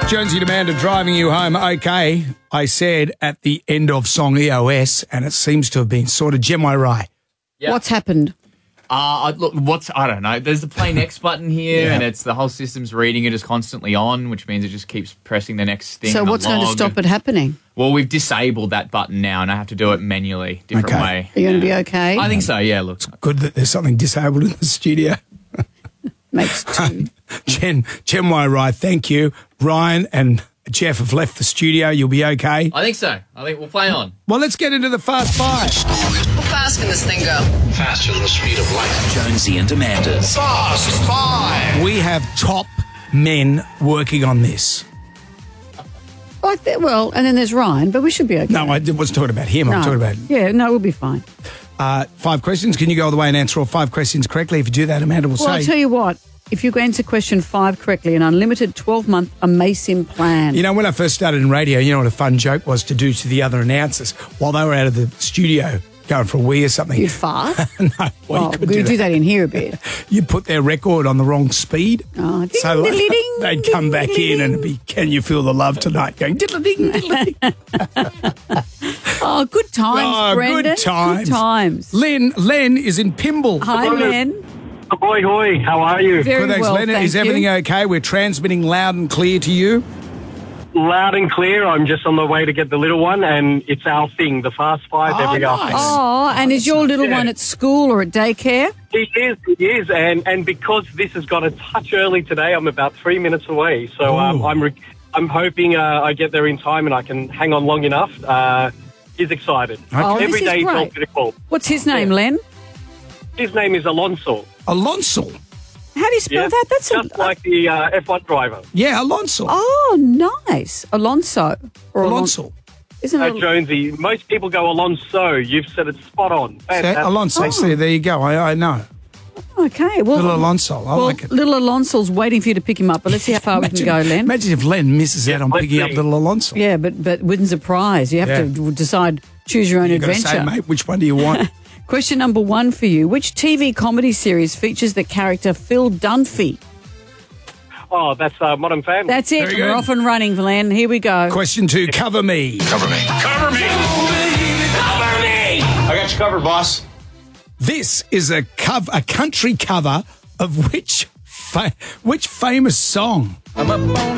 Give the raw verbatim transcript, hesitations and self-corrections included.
Jonesy and Amanda driving you home. Okay, I said at the end of song E O S, and it seems to have been sort of Gem I Rye. Yep. What's happened? Uh, look, what's, I don't know. There's the play next button here, Yeah. and it's the whole system's reading it as constantly on, which means it just keeps pressing the next thing. So on the what's going to log. stop it happening? Well, we've disabled that button now, and I have to do it manually, different Okay. way. Are you going to be okay? I think so, yeah, look. Good that there's something disabled in the studio. Makes two. Jen, Gem I Rye, thank you. Ryan and Jeff have left the studio. You'll be okay. I think so. I think we'll play on. Well, let's get into the Fast Five. How fast can this thing go? Faster than the speed of light. Jonesy and Amanda's Fast Five. We have top men working on this. Like that, well, and then there's Ryan, but we should be okay. No, I wasn't talking about him. I'm No. talking about Yeah, no, we'll be fine. uh, five questions. Can you go all the way and answer all five questions correctly? If you do that, Amanda will Well, say. I'll tell you what. If you answer question five correctly, an unlimited twelve-month AMASIM plan. You know, when I first started in radio, you know what a fun joke was to do to the other announcers while they were out of the studio going for a wee or something? You'd fart? no, well, Oh, you could we do, do that. that in here a bit. You put their record on the wrong speed. Oh, ding, so like, diddly, ding, they'd come ding, back diddly, in and ding. it'd be, can you feel the love tonight? Going, diddly ding, diddly ding. Oh, good times, Oh, Brendan. good times. Good times. Len, Len is in Pimble. Hi, Len. Ahoy, hoy, how are you? Very Good, thanks, well, Len. thank Is you. everything okay? We're transmitting loud and clear to you. Loud and clear. I'm just on the way to get the little one, and it's our thing, the Fast Five Oh, every nice. afternoon. Oh, and is your little Yeah. one at school or at daycare? He is, he is, and, and because this has got a touch early today, I'm about three minutes away. So um, Ooh. I'm re- I'm hoping uh, I get there in time and I can hang on long enough. Uh, he's excited. Oh, this Every is day he's all great. critical. What's his name, Yeah. Len? His name is Alonso. Alonso. How do you spell Yeah, that? That's just a, like the uh, F one driver. Yeah, Alonso. Oh, nice. Alonso. Or Alon- Alonso. Isn't Uh, it? Jonesy, most people go Alonso. You've said it spot on. See, Fantastic. Alonso. Oh. See, there you go. I, I know. Okay. Well, Little Alonso. I well, like it. little Alonso's waiting for you to pick him up, but let's see how far we can go, Len. Imagine if Len misses out on let's picking up see. little Alonso. Yeah, but but wins a prize. You have Yeah. to decide, choose your own You've got to adventure. say, mate, which one do you want? Question number one for you. Which T V comedy series features the character Phil Dunphy? Oh, that's uh, Modern Family. That's it. Very good. We're off and running, Len. Here we go. Question two, cover me. Cover me. Cover me. Cover me. I got you covered, boss. This is a cover, a country cover of which fa- which famous song? I'm up on